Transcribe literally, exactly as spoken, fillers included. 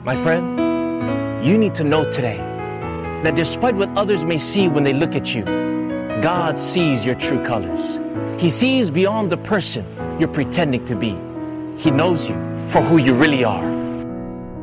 My friend, you need to know today that despite what others may see when they look at you, God sees your true colors. He sees beyond the person you're pretending to be. He knows you for who you really are.